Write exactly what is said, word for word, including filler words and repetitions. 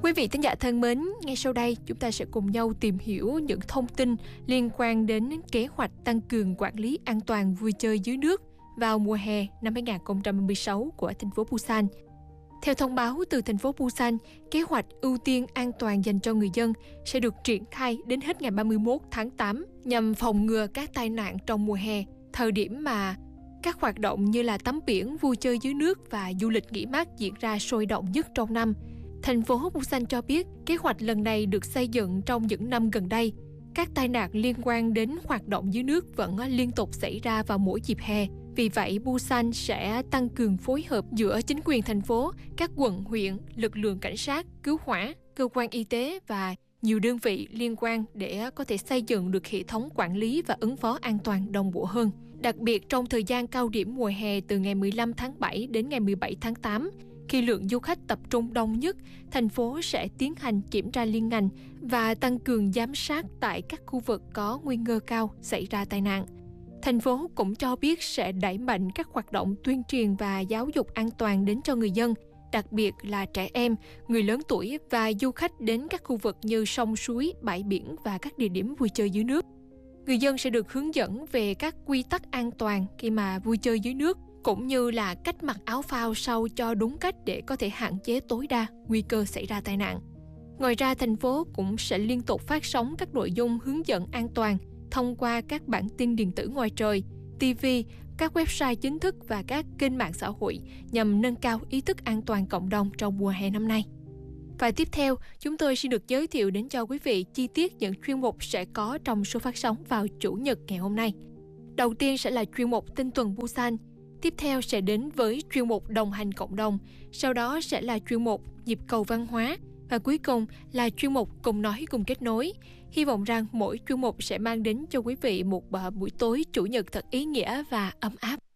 Quý vị thính giả thân mến, ngay sau đây chúng ta sẽ cùng nhau tìm hiểu những thông tin liên quan đến kế hoạch tăng cường quản lý an toàn vui chơi dưới nước vào mùa hè năm hai không một sáu của thành phố Busan. Theo thông báo từ thành phố Busan, kế hoạch ưu tiên an toàn dành cho người dân sẽ được triển khai đến hết ngày ba mươi mốt tháng tám nhằm phòng ngừa các tai nạn trong mùa hè, thời điểm mà các hoạt động như là tắm biển, vui chơi dưới nước và du lịch nghỉ mát diễn ra sôi động nhất trong năm. Thành phố Busan cho biết, kế hoạch lần này được xây dựng trong những năm gần đây. Các tai nạn liên quan đến hoạt động dưới nước vẫn liên tục xảy ra vào mỗi dịp hè. Vì vậy, Busan sẽ tăng cường phối hợp giữa chính quyền thành phố, các quận, huyện, lực lượng cảnh sát, cứu hỏa, cơ quan y tế và nhiều đơn vị liên quan để có thể xây dựng được hệ thống quản lý và ứng phó an toàn đồng bộ hơn. Đặc biệt trong thời gian cao điểm mùa hè từ ngày mười lăm tháng bảy đến ngày mười bảy tháng tám, khi lượng du khách tập trung đông nhất, thành phố sẽ tiến hành kiểm tra liên ngành và tăng cường giám sát tại các khu vực có nguy cơ cao xảy ra tai nạn. Thành phố cũng cho biết sẽ đẩy mạnh các hoạt động tuyên truyền và giáo dục an toàn đến cho người dân, đặc biệt là trẻ em, người lớn tuổi và du khách đến các khu vực như sông suối, bãi biển và các địa điểm vui chơi dưới nước. Người dân sẽ được hướng dẫn về các quy tắc an toàn khi mà vui chơi dưới nước, cũng như là cách mặc áo phao sao cho đúng cách để có thể hạn chế tối đa nguy cơ xảy ra tai nạn. Ngoài ra, thành phố cũng sẽ liên tục phát sóng các nội dung hướng dẫn an toàn thông qua các bản tin điện tử ngoài trời, ti vi, các website chính thức và các kênh mạng xã hội nhằm nâng cao ý thức an toàn cộng đồng trong mùa hè năm nay. Và tiếp theo, chúng tôi xin được giới thiệu đến cho quý vị chi tiết những chuyên mục sẽ có trong số phát sóng vào Chủ nhật ngày hôm nay. Đầu tiên sẽ là chuyên mục Tin tuần Busan. Tiếp theo sẽ đến với chuyên mục Đồng hành cộng đồng, sau đó sẽ là chuyên mục Nhịp cầu văn hóa và cuối cùng là chuyên mục Cùng nói cùng kết nối. Hy vọng rằng mỗi chuyên mục sẽ mang đến cho quý vị một buổi tối Chủ nhật thật ý nghĩa và ấm áp.